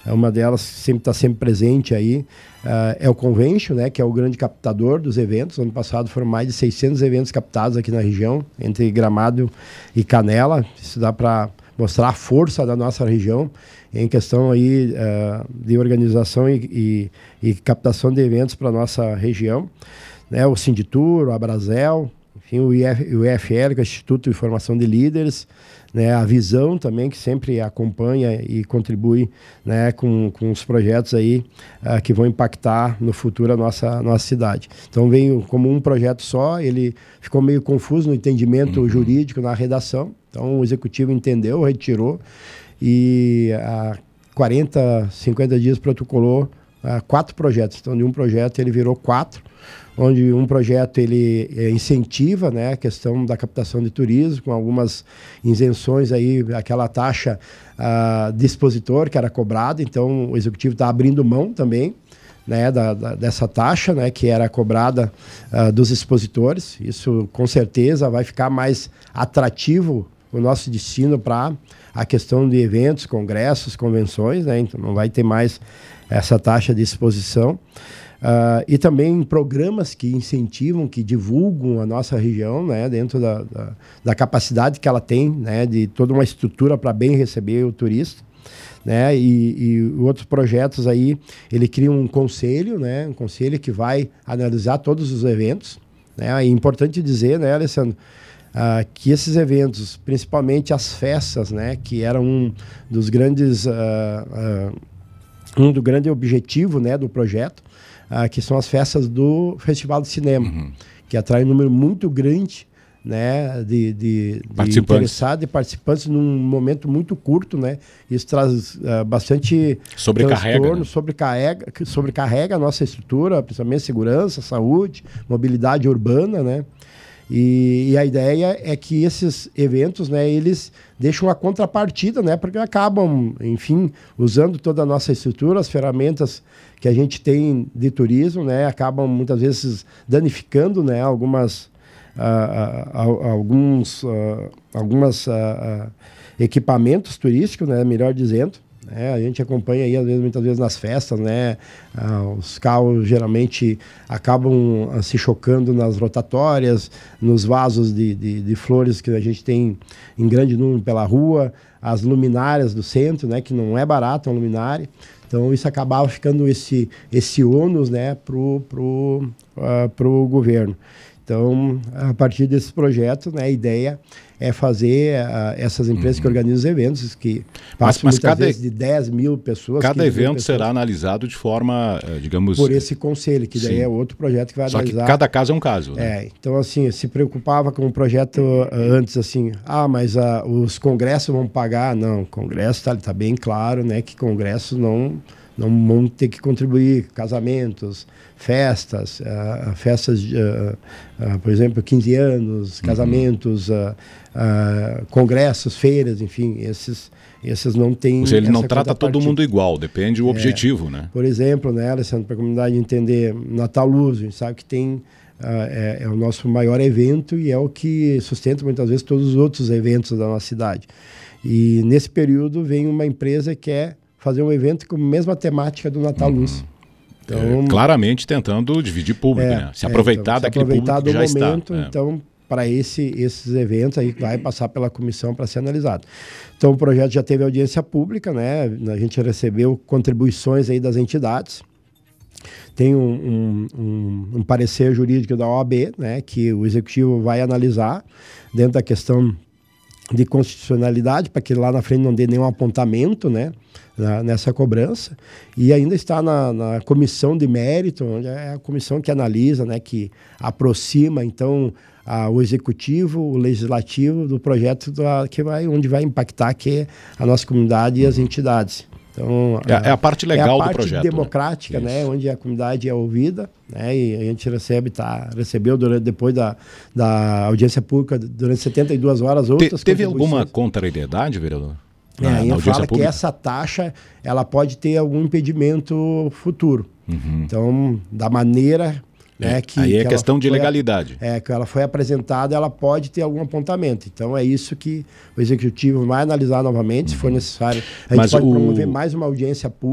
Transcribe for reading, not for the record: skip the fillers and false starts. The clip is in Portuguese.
uma delas sempre está sempre presente aí, é o Convention, né, que é o grande captador dos eventos. Ano passado foram mais de 600 eventos captados aqui na região, entre Gramado e Canela. Isso dá para mostrar a força da nossa região em questão aí de organização e captação de eventos para a nossa região. Né, o Sinditur, o Abrazel, enfim, o IFL, que é o Instituto de Formação de Líderes, né, a Visão também, que sempre acompanha e contribui, né, com os projetos aí que vão impactar no futuro a nossa cidade. Então veio como um projeto só, ele ficou meio confuso no entendimento jurídico, na redação. Então o executivo entendeu, retirou e há 40, 50 dias protocolou 4 projetos. Então de um projeto ele virou 4, onde um projeto ele incentiva, né, a questão da captação de turismo, com algumas isenções aí, aquela taxa de expositor que era cobrada. Então o executivo está abrindo mão também, né, dessa taxa, né, que era cobrada dos expositores. Isso com certeza vai ficar mais atrativo o nosso destino para a questão de eventos, congressos, convenções, né? Então não vai ter mais essa taxa de exposição. E também programas que incentivam, que divulgam a nossa região, né, dentro da capacidade que ela tem, né, de toda uma estrutura para bem receber o turista. Né, e outros projetos aí, ele cria um conselho, né, um conselho que vai analisar todos os eventos. Né, é importante dizer, né, Alessandro, que esses eventos, principalmente as festas, né, que eram um dos grandes objetivo, né, do projeto, que são as festas do Festival de Cinema, que atrai um número muito grande, né, de interessados e participantes num momento muito curto, né? Isso traz bastante transtorno, sobrecarrega a nossa estrutura, principalmente segurança, saúde, mobilidade urbana, né? E a ideia é que esses eventos, né, eles deixam a contrapartida, né, porque acabam, enfim, usando toda a nossa estrutura, as ferramentas que a gente tem de turismo, né, acabam muitas vezes danificando, né, alguns equipamentos turísticos, né, melhor dizendo. A gente acompanha aí, muitas vezes nas festas, né, os carros geralmente acabam se chocando nas rotatórias, nos vasos de flores que a gente tem em grande número pela rua, as luminárias do centro, né, que não é barato, uma luminária. Então isso acabava ficando esse ônus, né, pro governo. Então, a partir desse projeto, né, a ideia é fazer essas empresas que organizam os eventos, que passam muitas vezes de 10 mil pessoas. Cada evento será analisado de forma, digamos... Por esse conselho, que daí é outro projeto que vai analisar. Só que cada caso é um caso, né? Então, assim, se preocupava com o projeto antes, assim, mas os congressos vão pagar. Não, o congresso está bem claro, né, que congressos não vão ter que contribuir. Casamentos, festas, por exemplo, 15 anos, casamentos, congressos, feiras, enfim, esses não têm... Ou seja, ele não trata todo mundo igual, depende do objetivo, né? Por exemplo, né, Alessandro, para a comunidade entender, Natal Luz, a gente sabe que tem... é o nosso maior evento e é o que sustenta muitas vezes todos os outros eventos da nossa cidade. E nesse período vem uma empresa que quer fazer um evento com a mesma temática do Natal Luz. Então, claramente tentando dividir público, né? Se aproveitar daquele público que já momento, está. Então, para esses eventos aí vai passar pela comissão para ser analisado. Então, o projeto já teve audiência pública, né? A gente recebeu contribuições aí das entidades. Tem um parecer jurídico da OAB, né? Que o executivo vai analisar dentro da questão de constitucionalidade, para que lá na frente não dê nenhum apontamento, né, nessa cobrança. E ainda está na comissão de mérito, onde é a comissão que analisa, né, que aproxima, então, o executivo, o legislativo do projeto onde vai impactar que a nossa comunidade e as entidades. Então, é a parte legal do projeto. É a parte democrática, né, onde a comunidade é ouvida, né, e a gente recebeu depois da audiência pública, durante 72 horas, outras Teve alguma contrariedade, vereador? A gente fala que essa taxa ela pode ter algum impedimento futuro. Então, da maneira... aí é questão de legalidade. Que ela foi apresentada, ela pode ter algum apontamento. Então é isso que o executivo vai analisar novamente, se for necessário. A gente pode promover mais uma audiência pública.